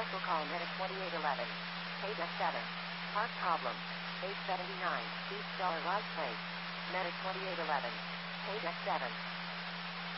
Cancel call Medic 2811. Page F7. Part problem. 879. East Star Right Place. Medic 2811. Page F7.